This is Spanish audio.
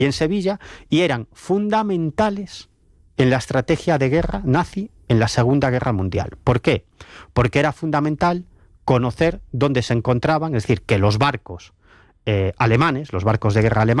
y en Sevilla, y eran fundamentales en la estrategia de guerra nazi en la Segunda Guerra Mundial. ¿Por qué? Porque era fundamental conocer dónde se encontraban, es decir, que los barcos alemanes, los barcos de guerra alemanes,